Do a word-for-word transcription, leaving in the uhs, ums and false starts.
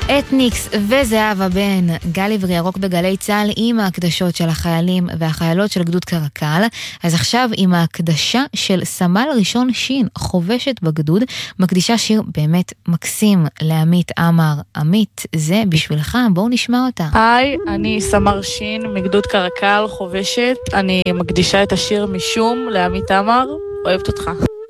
אתניקס וזהבה בן, גלי וירוק בגלי צהל עם ההקדשות של החיילים והחיילות של גדוד קרקל. אז עכשיו עם ההקדשה של סמל ראשון שין, חובשת בגדוד, מקדישה שיר באמת מקסים לעמית אמר. עמית, זה בשבילך, בואו נשמע אותה. היי, אני סמר שין מגדוד קרקל, חובשת. אני מקדישה את השיר משום לעמית אמר. אוהבת אותך.